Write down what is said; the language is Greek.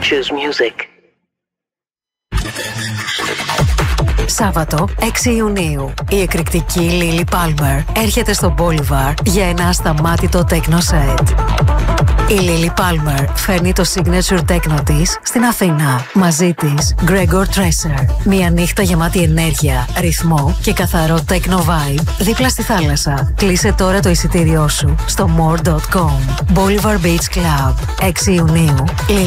Choose music. Σάββατο 6 Ιουνίου, η εκρηκτική Lily Palmer έρχεται στο Bolivar για ένα ασταμάτητο techno set. Η Lily Palmer φέρνει το signature techno της στην Αθήνα. Μαζί της Gregor Tresser. Μια νύχτα γεμάτη ενέργεια, ρυθμό και καθαρό techno vibe δίπλα στη θάλασσα. Κλείσε τώρα το εισιτήριό σου στο more.com. Bolivar Beach Club, 6 Ιουνίου.